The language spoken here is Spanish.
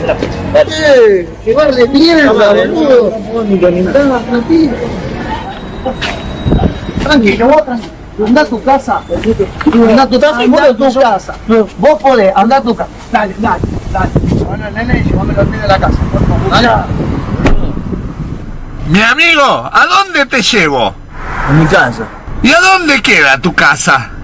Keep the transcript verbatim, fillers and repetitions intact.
Eh, que bar de mierda, boludo. Tranquilo, vos tranquilo. Andá a tu casa. Andá a tu casa, andá a tu casa. Vos podés, andá a tu casa. Dale, dale, dale. Bueno, nene, llévamelo al pie de la casa, por favor. Dale. Mi amigo, ¿a dónde te llevo? A mi casa. ¿Y a dónde queda tu casa?